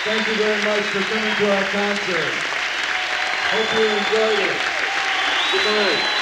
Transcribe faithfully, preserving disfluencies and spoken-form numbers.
Thank you very much for coming to our concert. Hope you enjoyed it. Good night.